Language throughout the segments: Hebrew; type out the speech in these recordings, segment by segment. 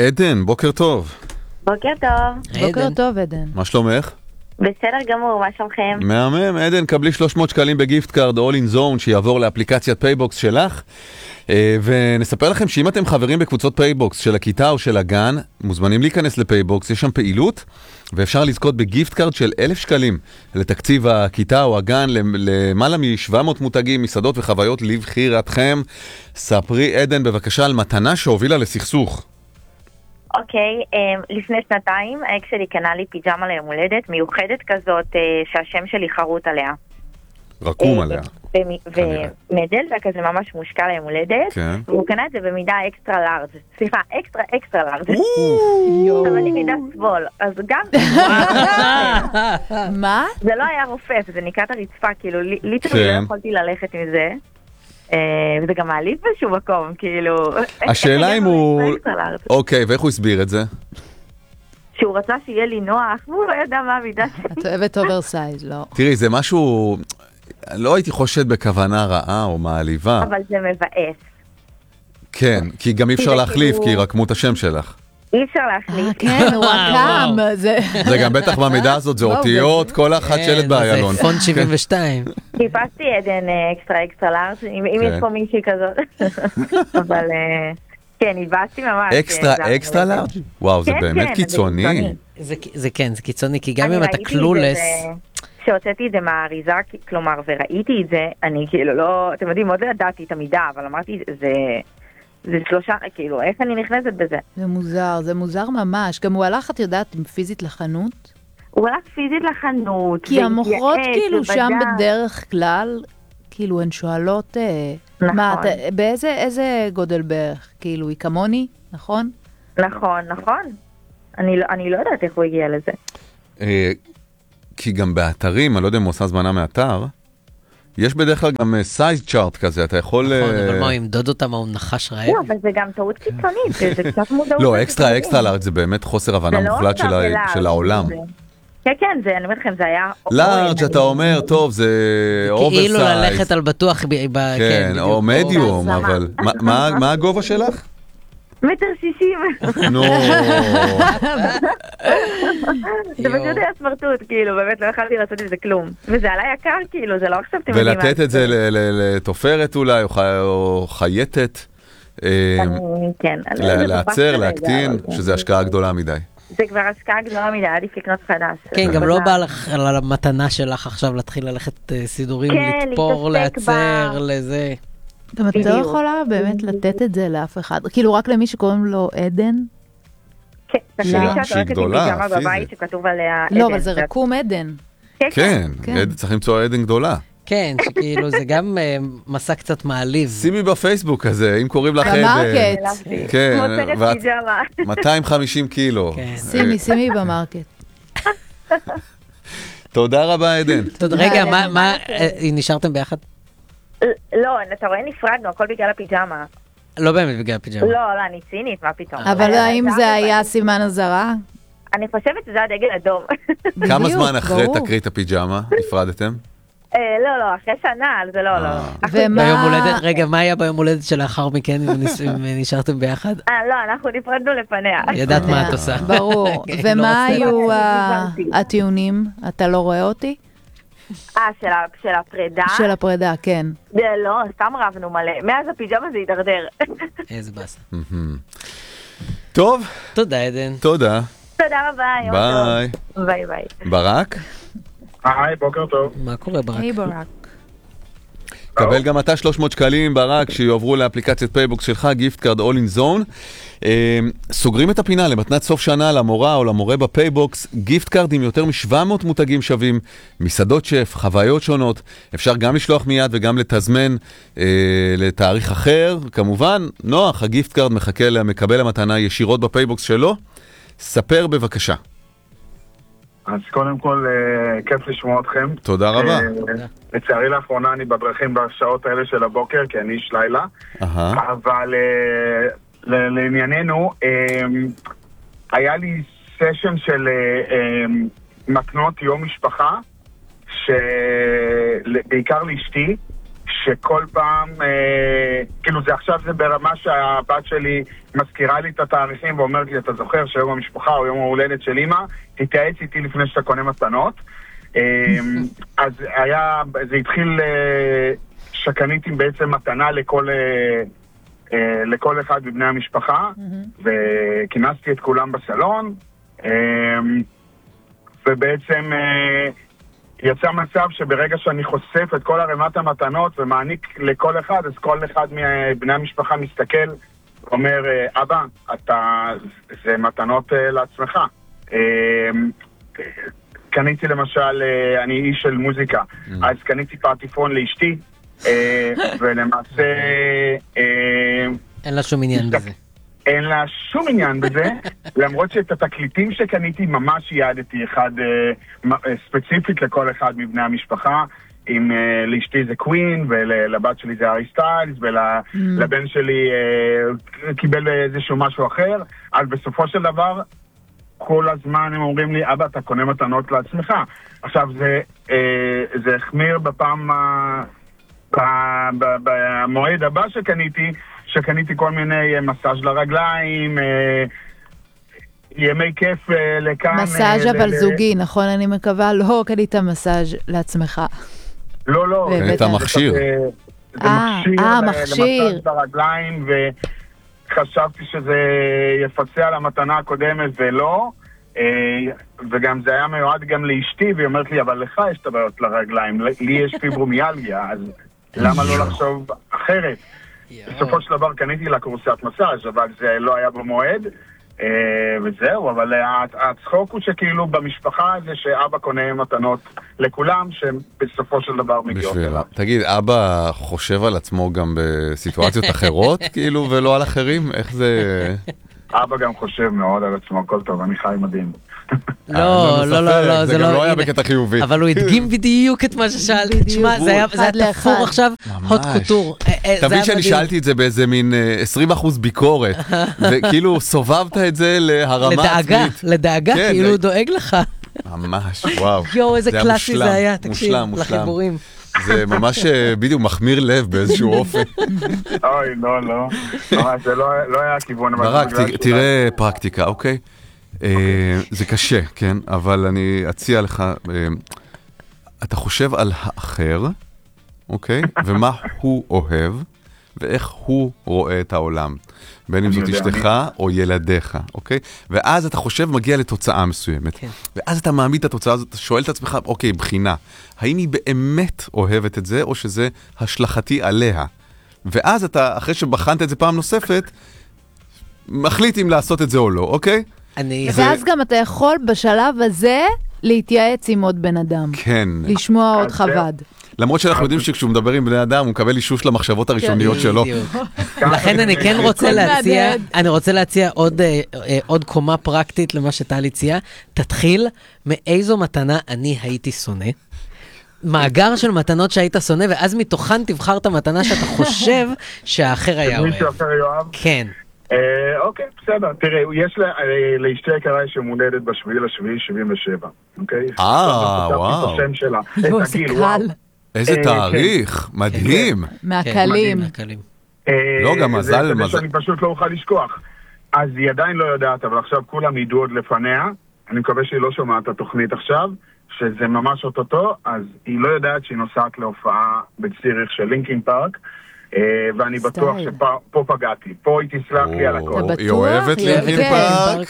עדן, בוקר טוב. בוקר טוב. בוקר טוב, עדן. מה שלומך? בסדר גמור, מה שלומכם? מהמם, עדן, קבלי 300 שקלים בגיפט קארד All in Zone שיעבור לאפליקציית פייבוקס שלך. ונספר לכם שאם אתם חברים בקבוצות פייבוקס של הכיתה או של הגן, מוזמנים להיכנס לפייבוקס, יש שם פעילות, ואפשר לזכות בגיפט קארד של 1,000 שקלים לתקציב הכיתה או הגן, למעלה מ-700 מותגים, מסעדות וחוויות לבחירתכם. ספרי עדן בבקשה על מתנה שהובילה לסכסוך. אוקיי, לפני שנתיים האקס שלי קנה לי פיג'מה ליום הולדת, מיוחדת כזאת שהשם שלי חרוט עליה. רקום עליה. ומדלתה כזה ממש מושקע ליום הולדת, והוא קנה את זה במידה אקסטרה לארג', סליחה, אקסטרה לארג'. אבל אני מידה סבול, אז גם... מה? זה לא היה רופף, זה ניקה את הרצפה, כאילו ליטרלי לא יכולתי ללכת עם זה. וזה גם מעליב באיזשהו מקום, כאילו... השאלה אם הוא... אוקיי, ואיך הוא הסביר את זה? שהוא רצה שיהיה לי נוח, והוא לא ידע מה המידה שלי. את אוהבת אוברסייז, לא. תראי, זה משהו... לא הייתי חושד בכוונה רעה או מעליבה. אבל זה מבאס. כן, כי גם אי אפשר להחליף, כי רקמו את השם שלך. אי אפשר להחליף. כן, הוא רקם. זה גם בטח במידה הזאת, זה אותיות, כל אחת שלט באיילון. זה פונט 72. חיפשתי עדן אקסטרה לארג', אם יש פה מישהי כזאת. אבל כן, התבאסתי ממש. אקסטרה לארג'? וואו, זה באמת קיצוני. זה כן, זה קיצוני, כי גם אם אתה קלולס... כשהוצאתי את זה מהאריזה, כלומר, וראיתי את זה, אני כאילו לא, אתם יודעים, עוד לא ידעתי את המידה, אבל אמרתי, זה שלושה, כאילו, איך אני נכנסת בזה? זה מוזר ממש. גם הוא הלך, את יודעת, פיזית לחנות? הוא הלך פיזית לחנות. כי המוכרות כאילו שם בדרך כלל, כאילו, הן שואלות, מה, באיזה גודל בערך? כאילו, היא כמוני, נכון? נכון. אני לא יודעת איך הוא הגיע לזה. כי גם באתרים, אני לא יודע אם הוא עושה זמנה מאתר, יש בדרך כלל גם סייז צ'ארט כזה, אתה יכול... נכון, אבל מה, אם דוד אותם הוא נחש רעב? לא, אבל זה גם טעות קיצונית, זה קצת מודעות. לא, אקסטרה לארג' זה באמת חוסר הבנה מוחלט של העולם. כן, אני אומר לכם, זה היה... לארג' אתה אומר, טוב, זה אוברסייז. כאילו ללכת על בטוח, כן, או מדיום, אבל מה הגובה שלך? 1.60 מטר. נו. זה פשוט היה סמרטוט, כאילו, באמת לא יכלתי לעשות עם זה כלום. וזה עלה יקר, כאילו, זה לא עכשיו אתם יודעים מה. ולתת את זה לתופרת אולי, או חייטת. כן. לעצר, להקטין, שזה השקעה גדולה מדי. זה כבר השקעה גדולה מדי, עדיף לקנות חדש. כן, גם לא בא לך על המתנה שלך עכשיו להתחיל ללכת סידורים, לתפור, לעצר, לזה. גם את לא יכולה באמת לתת את זה לאף אחד, כאילו רק למי שקוראים לו עדן? כן, תחשבי שאת הולכת עם פיג'מה בבית שכתוב עליה עדן. לא, אבל זה רקום עדן. כן, צריך למצוא עדן גדולה. כן, שכאילו זה גם מסע קצת מעליב. שימי בפייסבוק הזה, אם קוראים לך עדן. במרקט. כן, 250 קילו. שימי במרקט. תודה רבה עדן. רגע, מה, נשארתם ביחד? לא, אתה רואה נפרדנו, הכל בגלל הפיג'מה. לא באמת בגלל הפיג'מה. לא, אני צינית, מה פתאום. אבל האם זה היה סימן הזרה? אני חושבת שזה הדגל אדום. כמה זמן אחרי תקרית הפיג'מה נפרדתם? לא, אחרי שנה, זה לא. רגע, מה היה ביום הולדת שלאחר מכן, אם נשארתם ביחד? לא, אנחנו נפרדנו לפניה. ידעת מה את עושה. ברור. ומה היו הטיעונים? אתה לא רואה אותי? של הפרידה? של הפרידה, כן. לא, סתם רבנו מלא. מאז הפיג'מה זה יידרדר. איזה באסה. טוב. תודה עדן. תודה. תודה רבה. ביי. ביי. ברק? היי, בוקר טוב. מה קורה ברק? היי ברק. קבל גם אתה 300 שקלים ברק שיועברו לאפליקציית פייבוקס שלך, גיפט קארד All in Zone. סוגרים את הפינה למתנת סוף שנה למורה או למורה בפייבוקס, גיפט קארד עם יותר מ-700 מותגים שווים, מסעדות שף, חוויות שונות, אפשר גם לשלוח מיד וגם לתזמן לתאריך אחר, כמובן, נוח, הגיפט קארד מחכה למקבל המתנה ישירות בפייבוקס שלו. ספר בבקשה. אז קודם כל, כיף לשמוע אתכם. תודה רבה. לצערי לאחרונה אני בדרכים בשעות האלה של הבוקר, כי אני איש לילה. אבל לענייננו, היה לי סשן של מתנות יום משפחה, בעיקר לאשתי, שכל פעם, כאילו זה עכשיו זה ברמה שהבת שלי מזכירה לי את התאריכים ואומרת לי, אתה זוכר שיום המשפחה או יום ההולדת של אמא, תתייעץ איתי לפני שאתה קונה מתנות. אז זה התחיל שקניתי בעצם מתנה לכל אחד מבני המשפחה, וכינסתי את כולם בסלון, ובעצם יצא מצב שברגע שאני חושף את כל הרמת המתנות ומעניק לכל אחד, אז כל אחד מבני המשפחה מסתכל ואומר, אבא, זה מתנות לעצמך. קניתי למשל, אני איש של מוזיקה, אז קניתי פטיפון לאשתי, ולמעשה... אין לה שום עניין בזה. אין לה שום עניין בזה, למרות שאת התקליטים שקניתי ממש יעדתי אחד ספציפית לכל אחד מבני המשפחה. לאשתי זה קווין, ולבת שלי זה הארי סטיילס, ולבן שלי קיבל איזשהו משהו אחר. אז בסופו של דבר, כל הזמן הם אומרים לי, אבא, אתה קונה מתנות לעצמך. עכשיו, זה החמיר במועד הבא שקניתי כל מיני מסאז' לרגליים, ימי כיף לכאן. מסאז' אבל זוגי, נכון? אני מקווה, לא קנית מסאז' לעצמך. לא. קנית מכשיר. זה מכשיר למסאז' לרגליים, וחשבתי שזה יפצה על המתנה הקודמת ולא, וגם זה היה מיועד גם לאשתי, והיא אומרת לי, אבל לך יש את הבעיות לרגליים, לי יש פיברומיאלגיה, אז למה לא לחשוב אחרת? בסופו של דבר קניתי לה קורסת מסאז', אבל זה לא היה במועד, וזהו, אבל הצחוק הוא שכאילו במשפחה זה שאבא קונה מתנות לכולם, שבסופו של דבר מגיעות אליו. תגיד, אבא חושב על עצמו גם בסיטואציות אחרות, כאילו, ולא על אחרים? איך זה... אבא גם חושב מאוד על עצמו, הכל טוב, אני חי מדהים. לא, זה גם לא היה בקטע חיובי. אבל הוא הדגים בדיוק את מה ששאלתי. תשמע, זה היה תפור עכשיו, הוט קוטור. תבין שאני שאלתי את זה באיזה מין 20% ביקורת, וכאילו סובבת את זה להרמה עצמית. לדאגה, כאילו הוא דואג לך. ממש, וואו. יואו, איזה קלאסי זה היה, תקשיב, לחיבורים. זה ממש בדיוק מחמיר לב באיזשהו אופן. אוי, לא. זה לא היה הכיוון. ברק, תראה פרקטיקה, אוקיי? זה קשה, כן? אבל אני אציע לך, אתה חושב על האחר, אוקיי? ומה הוא אוהב, ואיך הוא רואה את העולם. בין אם זאת אשתך או ילדיך, אוקיי? ואז אתה חושב, מגיע לתוצאה מסוימת. ואז אתה מעמיד את התוצאה הזאת, אתה שואל את עצמך, אוקיי, בחינה, האם היא באמת אוהבת את זה, או שזה השלכתי עליה? ואז אתה, אחרי שבחנת את זה פעם נוספת, מחליט אם לעשות את זה או לא, אוקיי? ואז גם אתה יכול בשלב הזה להתייעץ עם עוד בן אדם. כן. לשמוע עוד חבד. למרות שאנחנו יודעים שכשהוא מדבר עם בני אדם, הוא מקבל אישוש למחשבות הראשוניות שלו. לכן אני כן רוצה להציע עוד קומה פרקטית למה שטל הציע. תתחיל מאיזו מתנה אני הייתי שונא. מאגר של מתנות שהיית שונא, ואז מתוכן תבחר את המתנה שאתה חושב שהאחר היה אוהב. מישהו אחר יואב? כן. אוקיי, בסדר. תראה, יש לאשתי יקרה שמולדת ב7/7/77, אוקיי? וואו. איזה קל. איזה תאריך, מדהים. מהקלים. לא, גם מזל. זה שאני פשוט לא אוכל לשכוח. אז היא עדיין לא יודעת, אבל עכשיו כולם ידעו עוד לפניה. אני מקווה שהיא לא שומעת את התוכנית עכשיו, שזה ממש אוטוטו, אז היא לא יודעת שהיא נוסעת להופעה בציריך של לינקין פארק, ואני בטוח שפה פגעתי. פה היא תסלח לי על הכל. היא אוהבת לינקין פארק?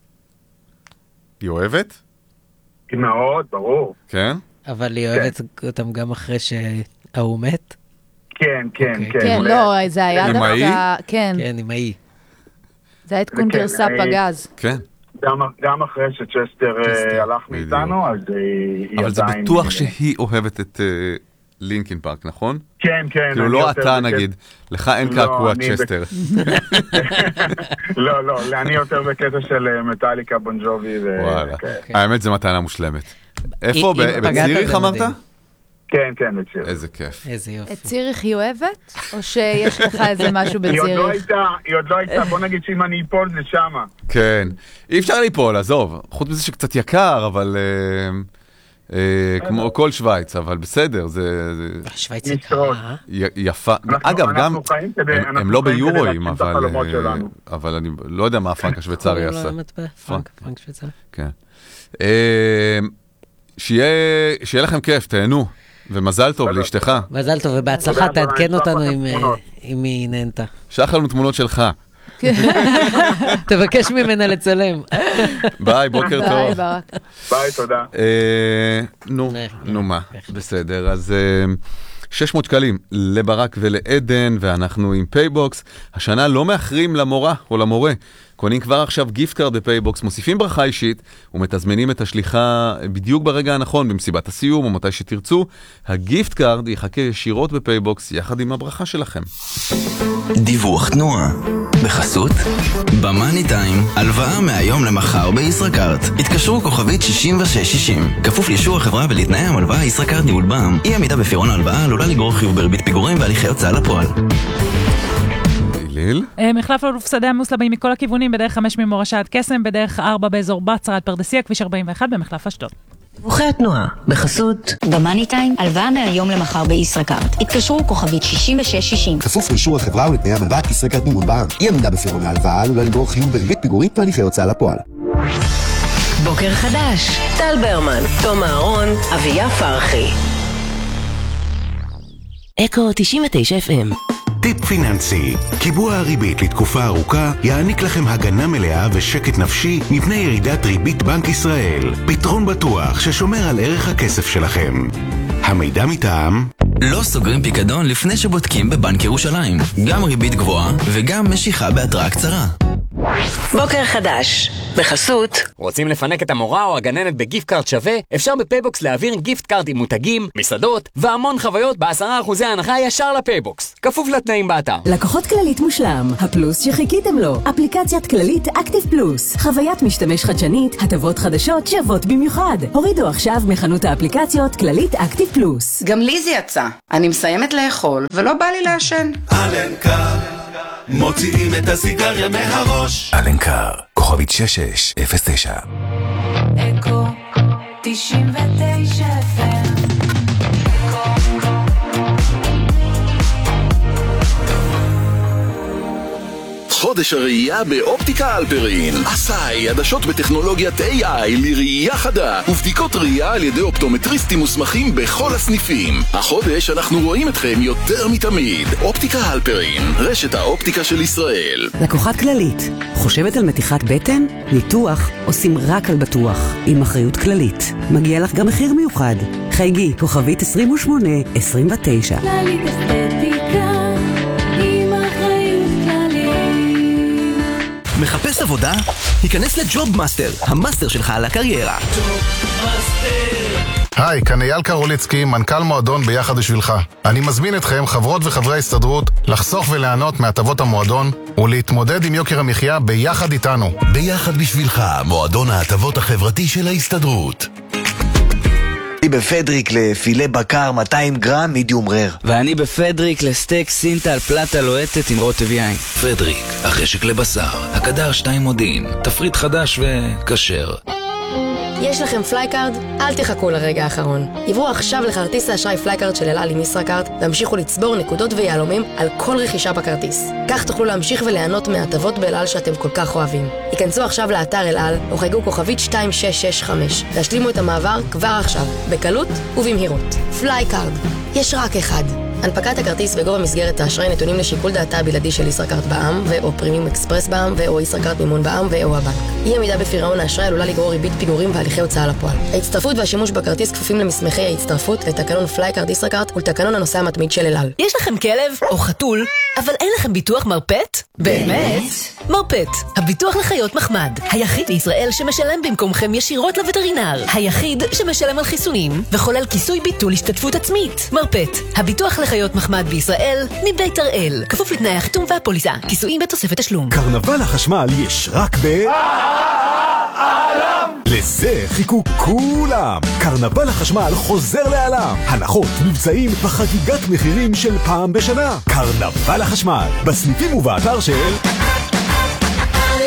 היא אוהבת? היא מאוד, ברור. כן? אבל היא אוהבת אותם גם אחרי שההוא מת? כן. כן, לא, זה היה דווקא... כן, עם האי. זה היה עדכון גרסה פגז. כן. גם אחרי שצ'סטר הלך מאיתנו, אז היא עדיין... אבל זה בטוח שהיא אוהבת את לינקין פארק, נכון? כן. כאילו לא אתה נגיד, לך אין קעקוע צ'סטר. לא, אני יותר בקטע של מטאליקה, בון ג'ובי. וואלה, האמת זה מתנה מושלמת. איפה? בציריך אמרת? כן, בציריך. איזה כיף. איזה יופי. את ציריך היא אוהבת? או שיש לך איזה משהו בציריך? היא עוד לא הייתה, בוא נגיד שאם אני אפול זה שמה. כן, אי אפשר ליפול, עזוב. חוץ מזה שקצת יקר, אבל כמו כל שוויץ, אבל בסדר, זה... שוויץ יקרה. יפה. אגב, גם, הם לא ביורואים, אבל אני לא יודע מה הפרנק השוויצרי עשה. פרנק שוויצרי. כן. שיהיה לכם כיף, תהנו, ומזל טוב לאשתך. מזל טוב, ובהצלחה תעדכן אותנו אם היא נהנתה. שלח לנו תמונות שלך. תבקש ממנה לצלם. ביי, בוקר טוב. ביי, תודה. נו מה, בסדר, אז 600 שקלים לברק ולעדן, ואנחנו עם פייבוקס. השנה לא מאחרים למורה או למורה. קונים כבר עכשיו גיפט קארד בפייבוקס, מוסיפים ברכה אישית ומתזמנים את השליחה בדיוק ברגע הנכון, במסיבת הסיום או מתי שתרצו. הגיפט קארד יחכה ישירות בפייבוקס יחד עם הברכה שלכם. דיווח תנועה בחסות במאני טיים, הלוואה מהיום למחר בישראכרט. התקשרו כוכבית 6660, כפוף לאישור החברה ולתנאי המלוואה. ישראכרט ניהול בע"מ. אי עמידה בפירעון ההלוואה עלולה לגרור חיוב בריבית פיגורים והליכי הוצאה לפועל. מחלף אלוף שדה עמוס לבאים מכל הכיוונים, בדרך 5 ממורשה עד קסם, בדרך 4 באזור בצרה עד פרדסיה, כביש 41 במחלף אשדוד. דיווחי התנועה בחסות במאני טיים, הלוואה מהיום למחר בישראכרט. התקשרו כוכבית 6660, כפוף לאישור החברה ולתנאי המלוואה. ישראכרט ניהול בע"מ. אי עמידה בפירעון ההלוואה עלולה לגרור חיוב בריבית פיגורים והליכי הוצאה לפועל. בוקר חדש, טל ברמן, תום אהרון, אביה פרחי. אקו 99 FM. טיפ פיננסי, קיבוע הריבית לתקופה ארוכה יעניק לכם הגנה מלאה ושקט נפשי מפני ירידת ריבית בנק ישראל. פתרון בטוח ששומר על ערך הכסף שלכם. המידע מטעם לא סוגרים פיקדון לפני שבודקים בבנק ירושלים. גם ריבית גבוהה וגם משיכה בהתראה קצרה. בוקר חדש בחסות. רוצים לפנק את המורה או הגננת בגיפט קארד שווה? אפשר בפייבוקס להעביר גיפט קארד עם מותגים, מסעדות והמון חוויות ב10% הנחה ישר לפייבוקס, כפוף לתנאים באתר. לקוחות כללית מושלם, הפלוס שחיכיתם לו. אפליקציית כללית אקטיב פלוס, חוויית משתמש חדשנית, הטבות חדשות שוות במיוחד. הורידו עכשיו מחנות האפליקציות כללית אקטיב פלוס. גם לי זה יצא, אני מסיימת לאכול ולא בא לי לעשן. אלנקר, מוציאים את הסיגריה מהראש. אלנקר, כוכבית 6609. אקו 99 FM. חודש הראייה באופטיקה אלפרין. עשאי, עדשות בטכנולוגיית AI לראייה חדה ובדיקות ראייה על ידי אופטומטריסטים מוסמכים בכל הסניפים. החודש אנחנו רואים אתכם יותר מתמיד. אופטיקה אלפרין, רשת האופטיקה של ישראל. לקוחת כללית, חושבת על מתיחת בטן? ניתוח עושים רק על בטוח, עם אחריות כללית. מגיע לך גם מחיר מיוחד. חייגי, כוכבית 2829. כללית אסתטיקה. מחפש עבודה? היכנס לג'וב מאסטר, המאסטר שלך על הקריירה. היי, כאן אייל קרוליצקי, מנכ"ל מועדון ביחד בשבילך. אני מזמין אתכם, חברות וחברי ההסתדרות, לחסוך וליהנות מהטבות המועדון ולהתמודד עם יוקר המחיה ביחד איתנו. ביחד בשבילך, מועדון ההטבות החברתי של ההסתדרות. אני בפדריק לפילה בקר 200 גרם מידיום רר. ואני בפדריק לסטייק סינטל פלטה לוהטת עם רוטב יין. פדריק, החשק לבשר, הקדר 2 מודיעין, תפריט חדש וכשר. יש לכם פלייקארד? אל תחכו לרגע האחרון. עברו עכשיו לכרטיס האשראי פלייקארד של אל על עם ישראכרט והמשיכו לצבור נקודות ויהלומים על כל רכישה בכרטיס. כך תוכלו להמשיך וליהנות מהטבות באל על שאתם כל כך אוהבים. היכנסו עכשיו לאתר אל על או חייגו כוכבית 2665. להשלימו את המעבר כבר עכשיו, בקלות ובמהירות. פלייקארד, יש רק אחד. הנפקת הכרטיס וגובה מסגרת האשראי נתונים לשיקול דעתה הבלעדי של ישראכרט בע"מ ו/או פרימיום אקספרס בע"מ ו/או ישראכרט מימון בע"מ ו/או הבנק. אי עמידה בפירעון האשראי עלולה לגרור ריבית פיגורים והליכי הוצאה לפועל. ההצטרפות והשימוש בכרטיס כפופים למסמכי ההצטרפות לתקנון פלייקארד ישראכרט ולתקנון הנוסע המתמיד של אל על. יש לכם כלב או חתול, אבל אין לכם ביטוח מרפט? באמת? מרפט, הביטוח לחיות מחמד, היחיד בישראל שמשלם במקומכם ישירות לווטרינר, היחיד שמשלם על חיסונים וחולל כיסוי ביטול השתתפות עצמית. מרפט, הביטוח לחיות מחמד בישראל, מבית הראל, כפוף לתנאי החיתום והפוליסה, כיסויים בתוספת תשלום. קרנבל החשמל יש רק לזה חיכו כולם. קרנבל החשמל חוזר לעלם. הנחות, מבצעים וחגיגת מחירים של פעם בשנה. קרנבל החשמל, בסניפים ובאתר של